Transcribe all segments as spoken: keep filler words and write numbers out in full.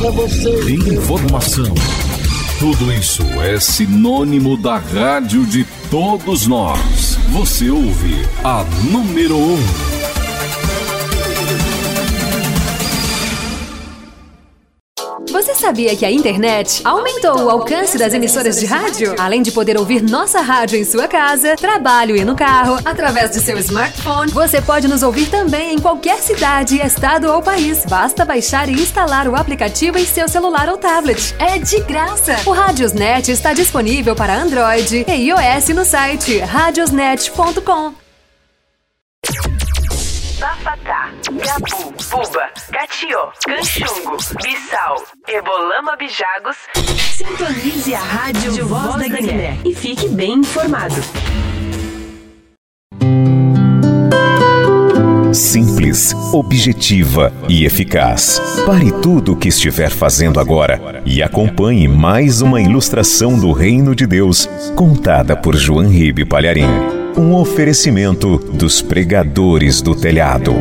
Informação. Tudo isso é sinônimo da rádio de todos nós. Você ouve a número um. Você sabia que a internet aumentou o alcance das emissoras de rádio? Além de poder ouvir nossa rádio em sua casa, trabalho e no carro, através de seu smartphone, você pode nos ouvir também em qualquer cidade, estado ou país. Basta baixar e instalar o aplicativo em seu celular ou tablet. É de graça! O Radiosnet está disponível para Android e iOS no site radiosnet ponto com. Bafacá, Gabu, Buba, Catió, Canchungo, Bissau, Ebolama, Bijagos. Sintonize a rádio Voz da Guiné e fique bem informado. Simples, objetiva e eficaz. Pare tudo o que estiver fazendo agora e acompanhe mais uma ilustração do Reino de Deus, contada por João Ribe Palharim. Um oferecimento dos pregadores do telhado.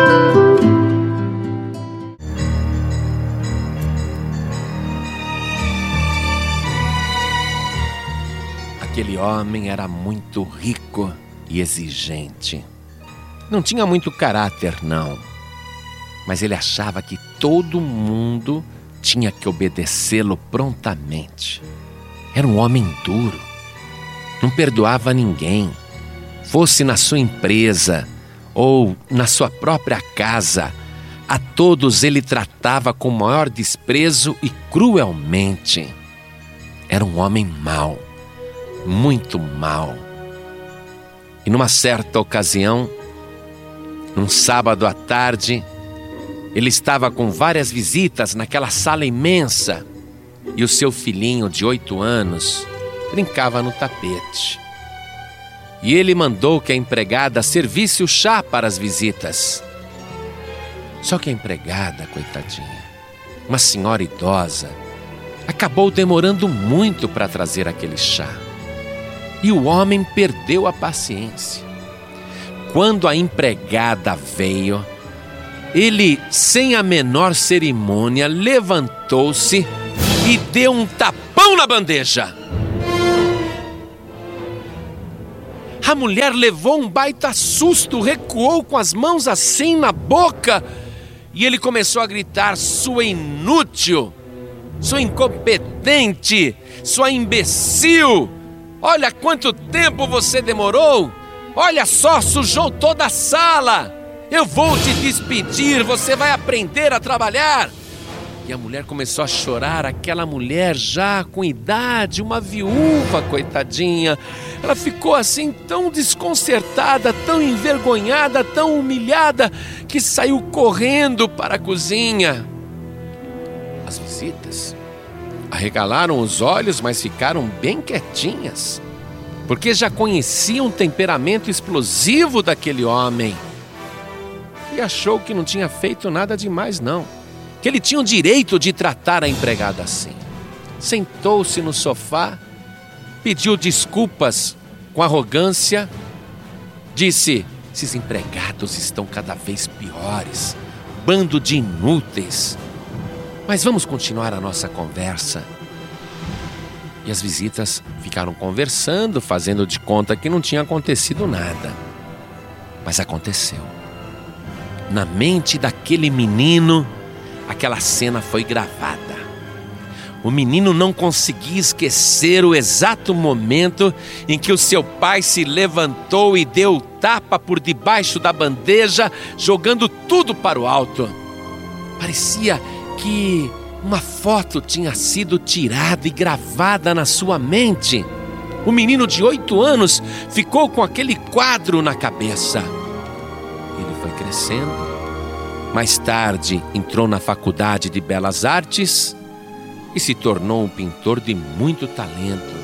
Aquele homem era muito rico e exigente. Não tinha muito caráter, não. Mas ele achava que todo mundo tinha que obedecê-lo prontamente. Era um homem duro. Não perdoava ninguém. Fosse na sua empresa ou na sua própria casa, a todos ele tratava com o maior desprezo e cruelmente. Era um homem mau, muito mau. E numa certa ocasião, num sábado à tarde, ele estava com várias visitas naquela sala imensa e o seu filhinho de oito anos brincava no tapete. E ele mandou que a empregada servisse o chá para as visitas. Só que a empregada, coitadinha, uma senhora idosa, acabou demorando muito para trazer aquele chá. E o homem perdeu a paciência. Quando a empregada veio, ele, sem a menor cerimônia, levantou-se e deu um tapão na bandeja. A mulher levou um baita susto, recuou com as mãos assim na boca e ele começou a gritar: sua inútil, sua incompetente, sua imbecil, olha quanto tempo você demorou, olha só, sujou toda a sala, eu vou te despedir, você vai aprender a trabalhar. E a mulher começou a chorar, aquela mulher já com idade, uma viúva, coitadinha. Ela ficou assim tão desconcertada, tão envergonhada, tão humilhada, que saiu correndo para a cozinha. As visitas arregalaram os olhos, mas ficaram bem quietinhas, porque já conheciam o temperamento explosivo daquele homem. E achou que não tinha feito nada demais, não. Que ele tinha o direito de tratar a empregada assim. Sentou-se no sofá, pediu desculpas com arrogância, disse: esses empregados estão cada vez piores, bando de inúteis. Mas vamos continuar a nossa conversa. E as visitas ficaram conversando, fazendo de conta que não tinha acontecido nada. Mas aconteceu. Na mente daquele menino, aquela cena foi gravada. O menino não conseguia esquecer o exato momento em que o seu pai se levantou e deu o tapa por debaixo da bandeja, jogando tudo para o alto. Parecia que uma foto tinha sido tirada e gravada na sua mente. O menino de oito anos ficou com aquele quadro na cabeça. Ele foi crescendo. Mais tarde, entrou na Faculdade de Belas Artes e se tornou um pintor de muito talento.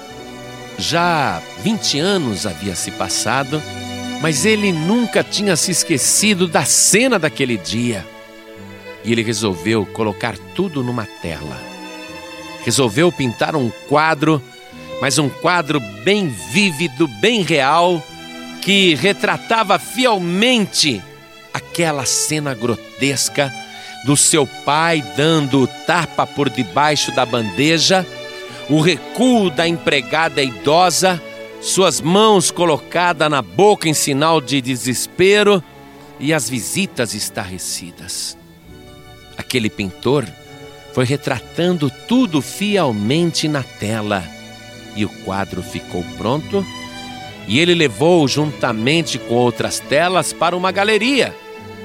Já vinte anos havia se passado, mas ele nunca tinha se esquecido da cena daquele dia. E ele resolveu colocar tudo numa tela. Resolveu pintar um quadro, mas um quadro bem vívido, bem real, que retratava fielmente aquela cena grotesca do seu pai dando o tapa por debaixo da bandeja, o recuo da empregada idosa, suas mãos colocadas na boca em sinal de desespero e as visitas estarrecidas. Aquele pintor foi retratando tudo fielmente na tela e o quadro ficou pronto e ele levou juntamente com outras telas para uma galeria.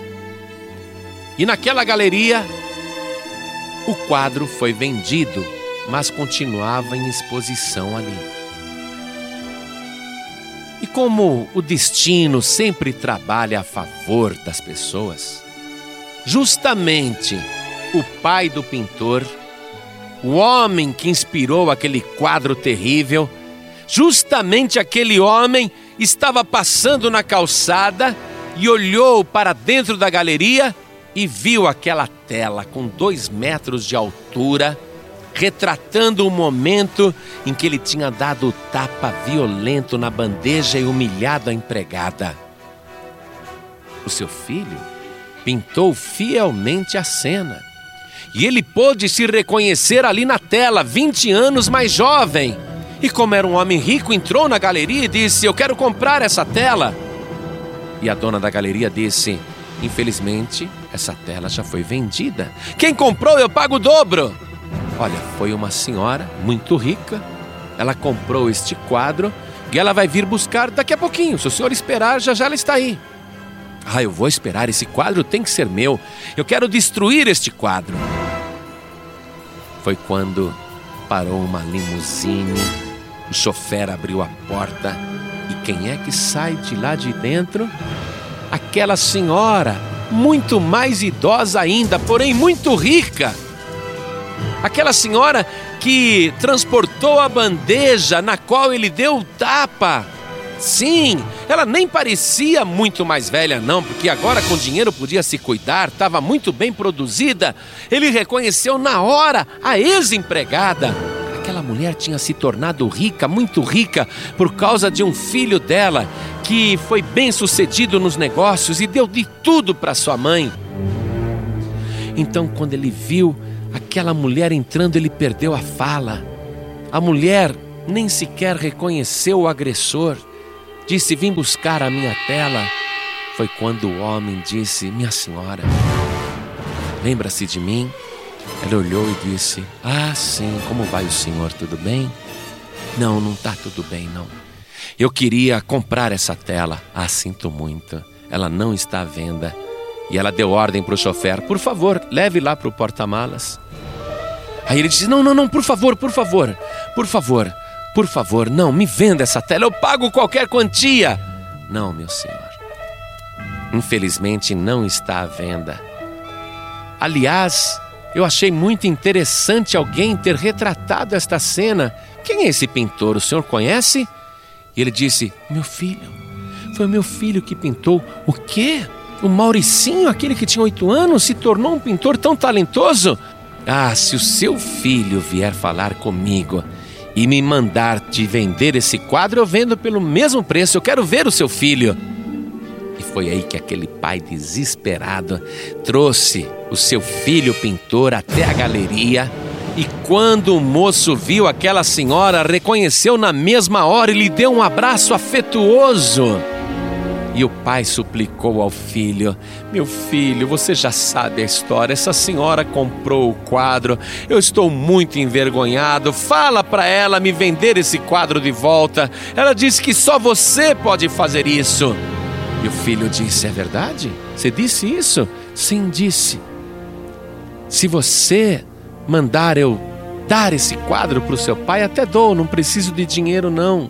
E naquela galeria o quadro foi vendido, mas continuava em exposição ali. E como o destino sempre trabalha a favor das pessoas, justamente o pai do pintor, o homem que inspirou aquele quadro terrível, justamente aquele homem estava passando na calçada e olhou para dentro da galeria e viu aquela tela com dois metros de altura, retratando o momento em que ele tinha dado o tapa violento na bandeja e humilhado a empregada. O seu filho pintou fielmente a cena e ele pôde se reconhecer ali na tela, vinte anos mais jovem. E como era um homem rico, entrou na galeria e disse: eu quero comprar essa tela. E a dona da galeria disse: infelizmente, essa tela já foi vendida. Quem comprou, eu pago o dobro. Olha, foi uma senhora muito rica. Ela comprou este quadro e ela vai vir buscar daqui a pouquinho. Se o senhor esperar, já já ela está aí. Ah, eu vou esperar, esse quadro tem que ser meu. Eu quero destruir este quadro. Foi quando parou uma limusine, o chofer abriu a porta e quem é que sai de lá de dentro? Aquela senhora, muito mais idosa ainda, porém muito rica. Aquela senhora que transportou a bandeja na qual ele deu o tapa. Sim, ela nem parecia muito mais velha não, porque agora com dinheiro podia se cuidar, estava muito bem produzida. Ele reconheceu na hora a ex-empregada. Aquela mulher tinha se tornado rica, muito rica, por causa de um filho dela, que foi bem sucedido nos negócios e deu de tudo para sua mãe. Então, quando ele viu aquela mulher entrando, ele perdeu a fala. A mulher nem sequer reconheceu o agressor. Disse: vim buscar a minha tela. Foi quando o homem disse: minha senhora, lembra-se de mim? Ela olhou e disse: ah, sim, como vai o senhor? Tudo bem? Não, não está tudo bem, não. Eu queria comprar essa tela. Ah, sinto muito, ela não está à venda. E ela deu ordem para o chofer: por favor, leve lá para o porta-malas. Aí ele disse: não, não, não, por favor, por favor, por favor, por favor, não, me venda essa tela, eu pago qualquer quantia. Não, meu senhor, infelizmente não está à venda. Aliás, eu achei muito interessante alguém ter retratado esta cena. Quem é esse pintor? O senhor conhece? E ele disse: meu filho, foi o meu filho que pintou. O quê? O Mauricinho, aquele que tinha oito anos, se tornou um pintor tão talentoso? Ah, se o seu filho vier falar comigo e me mandar te vender esse quadro, eu vendo pelo mesmo preço. Eu quero ver o seu filho. E foi aí que aquele pai desesperado trouxe o seu filho pintor até a galeria. E quando o moço viu aquela senhora, reconheceu na mesma hora e lhe deu um abraço afetuoso. E o pai suplicou ao filho: meu filho, você já sabe a história, essa senhora comprou o quadro, eu estou muito envergonhado, fala para ela me vender esse quadro de volta, ela disse que só você pode fazer isso. E o filho disse: é verdade? Você disse isso? Sim, disse. Se você mandar eu dar esse quadro para o seu pai, até dou, não preciso de dinheiro não,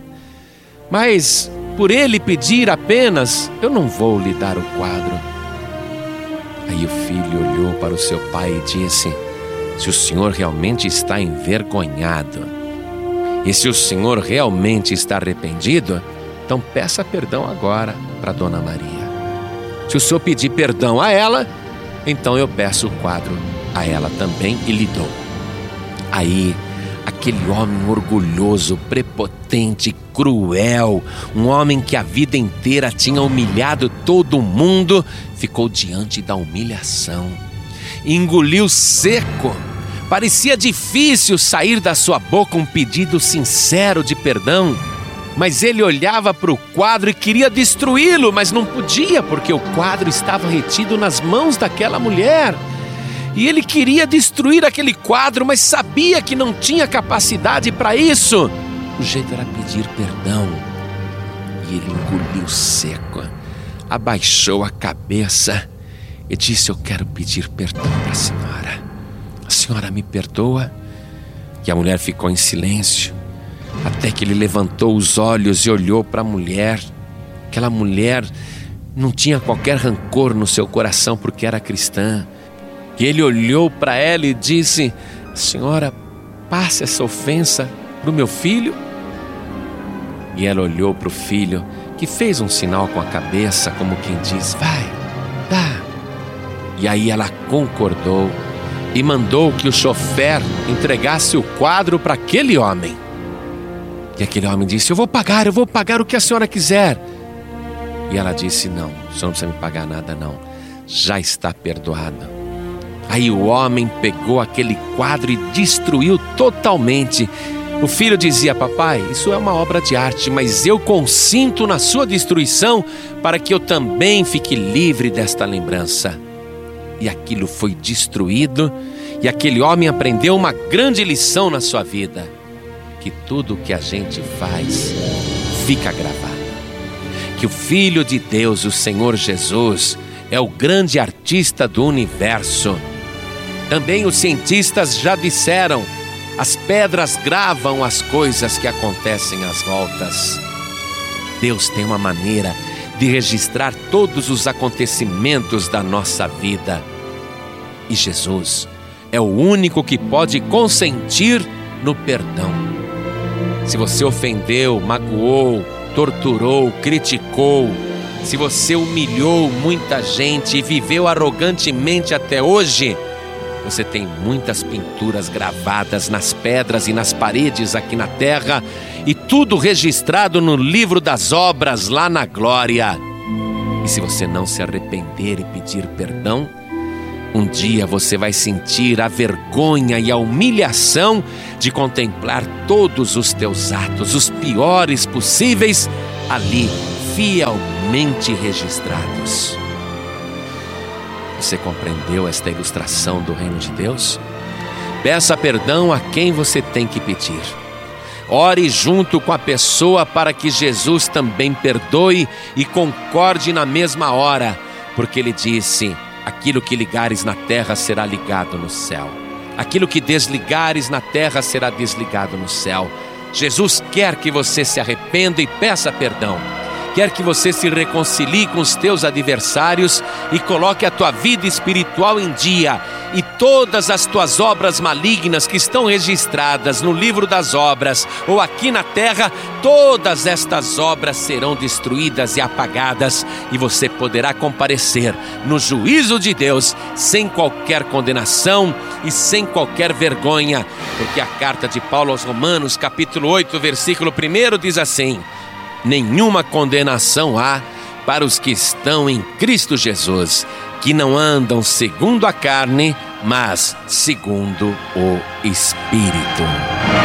mas por ele pedir apenas, eu não vou lhe dar o quadro. Aí o filho olhou para o seu pai e disse: se o senhor realmente está envergonhado e se o senhor realmente está arrependido, então peça perdão agora para Dona Maria. Se o senhor pedir perdão a ela, então eu peço o quadro a ela também e lhe dou. Aí aquele homem orgulhoso, prepotente, cruel, um homem que a vida inteira tinha humilhado todo mundo, ficou diante da humilhação. engoliu seco. Parecia difícil sair da sua boca um pedido sincero de perdão. Mas ele olhava para o quadro e queria destruí-lo, mas não podia, porque o quadro estava retido nas mãos daquela mulher. E ele queria destruir aquele quadro, mas sabia que não tinha capacidade para isso. O jeito era pedir perdão. E ele engoliu seco, abaixou a cabeça e disse: eu quero pedir perdão para a senhora. A senhora me perdoa? E a mulher ficou em silêncio, até que ele levantou os olhos e olhou para a mulher. Aquela mulher não tinha qualquer rancor no seu coração, porque era cristã. E ele olhou para ela e disse: senhora, passe essa ofensa para o meu filho. E ela olhou para o filho, que fez um sinal com a cabeça, como quem diz: vai, dá. E aí ela concordou e mandou que o chofer entregasse o quadro para aquele homem. E aquele homem disse: eu vou pagar, eu vou pagar o que a senhora quiser. E ela disse: não, o senhor não precisa me pagar nada não, já está perdoado. Aí o homem pegou aquele quadro e destruiu totalmente. O filho dizia: papai, isso é uma obra de arte, mas eu consinto na sua destruição para que eu também fique livre desta lembrança. E aquilo foi destruído, e aquele homem aprendeu uma grande lição na sua vida: que tudo o que a gente faz fica gravado. Que o Filho de Deus, o Senhor Jesus, é o grande artista do universo. Também os cientistas já disseram: as pedras gravam as coisas que acontecem às voltas. Deus tem uma maneira de registrar todos os acontecimentos da nossa vida. E Jesus é o único que pode consentir no perdão. Se você ofendeu, magoou, torturou, criticou, se você humilhou muita gente e viveu arrogantemente até hoje, você tem muitas pinturas gravadas nas pedras e nas paredes aqui na terra, e tudo registrado no livro das obras lá na glória. E se você não se arrepender e pedir perdão, um dia você vai sentir a vergonha e a humilhação de contemplar todos os teus atos, os piores possíveis, ali fielmente registrados. Você compreendeu esta ilustração do reino de Deus? Peça perdão a quem você tem que pedir. Ore junto com a pessoa para que Jesus também perdoe e concorde na mesma hora, porque ele disse: aquilo que ligares na terra será ligado no céu. Aquilo que desligares na terra será desligado no céu. Jesus quer que você se arrependa e peça perdão. Quer que você se reconcilie com os teus adversários e coloque a tua vida espiritual em dia. E todas as tuas obras malignas que estão registradas no livro das obras ou aqui na terra, todas estas obras serão destruídas e apagadas, e você poderá comparecer no juízo de Deus sem qualquer condenação e sem qualquer vergonha. Porque a carta de Paulo aos Romanos, capítulo oito, versículo primeiro diz assim: nenhuma condenação há para os que estão em Cristo Jesus, que não andam segundo a carne, mas segundo o Espírito.